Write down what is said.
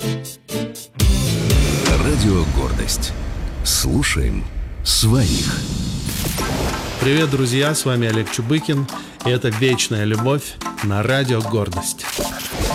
Радио «Гордость». Слушаем своих. Привет, друзья, с вами Олег Чубыкин, и это «Вечная любовь» на Радио «Гордость».